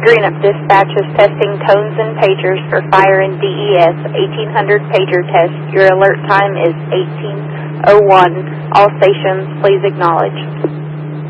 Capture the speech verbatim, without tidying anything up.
Greenup Dispatch is testing tones and pagers for fire and D E S eighteen hundred pager test. Your alert time is eighteen oh one. All stations, please acknowledge.